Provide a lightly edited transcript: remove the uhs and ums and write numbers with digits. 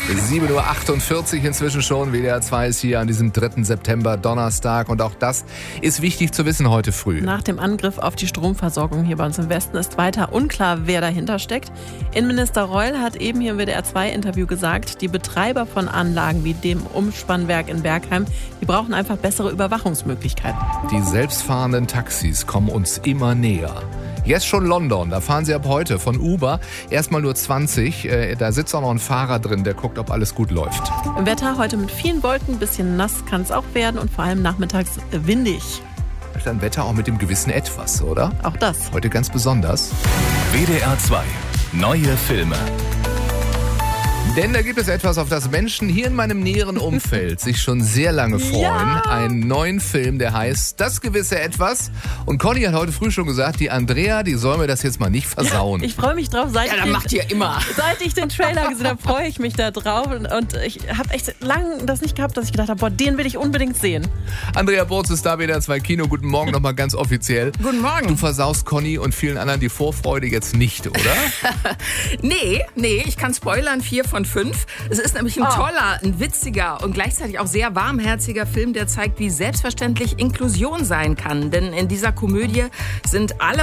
7:48 Uhr inzwischen schon. WDR 2 ist hier an diesem 3. September, Donnerstag. Und auch das ist wichtig zu wissen heute früh. Nach dem Angriff auf die Stromversorgung hier bei uns im Westen ist weiter unklar, wer dahinter steckt. Innenminister Reul hat eben hier im WDR 2 Interview gesagt, die Betreiber von Anlagen wie dem Umspannwerk in Bergheim, die brauchen einfach bessere Überwachungsmöglichkeiten. Die selbstfahrenden Taxis kommen uns immer näher. Jetzt schon London, da fahren sie ab heute von Uber erstmal nur 20. Da sitzt auch noch ein Fahrer drin, der guckt, ob alles gut läuft. Wetter heute mit vielen Wolken, bisschen nass kann es auch werden und vor allem nachmittags windig. Dann Wetter auch mit dem gewissen Etwas, oder? Auch das. Heute ganz besonders. WDR 2. Neue Filme. Denn da gibt es etwas, auf das Menschen hier in meinem näheren Umfeld sich schon sehr lange freuen. Ja. Einen neuen Film, der heißt Das gewisse Etwas. Und Conny hat heute früh schon gesagt, die Andrea, die soll mir das jetzt mal nicht versauen. Ich freue mich drauf. Seit ich den Trailer gesehen habe, freue ich mich da drauf. Und ich habe echt lange das nicht gehabt, dass ich gedacht habe, boah, den will ich unbedingt sehen. Andrea Burz ist da, WDR 2 Kino. Guten Morgen nochmal ganz offiziell. Guten Morgen. Du versaust Conny und vielen anderen die Vorfreude jetzt nicht, oder? Nee, ich kann spoilern, 4 von 5. Es ist nämlich ein toller, ein witziger und gleichzeitig auch sehr warmherziger Film, der zeigt, wie selbstverständlich Inklusion sein kann. Denn in dieser Komödie sind alle